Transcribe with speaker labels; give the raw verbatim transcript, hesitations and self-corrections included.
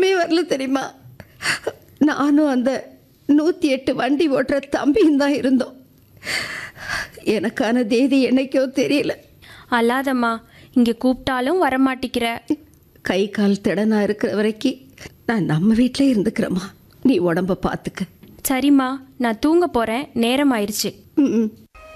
Speaker 1: யாருமே வரல தெரியுமா? நானும் அந்த நூற்றி எட்டு வண்டி ஓட்டுற தம்பியும் தான் இருந்தோம். எனக்கான தேதி என்னைக்கோ தெரியல.
Speaker 2: அல்லாதம்மா, இங்கே கூப்பிட்டாலும் வரமாட்டிக்கிற.
Speaker 1: கை கால் திடனா இருக்கிற வரைக்கும் நான் நம்ம வீட்டிலே இருந்துக்கிறேம்மா. நீ உடம்ப பார்த்துக்க.
Speaker 2: சரிம்மா, நான் தூங்க போகிறேன், நேரம் ஆயிடுச்சு.
Speaker 1: ம்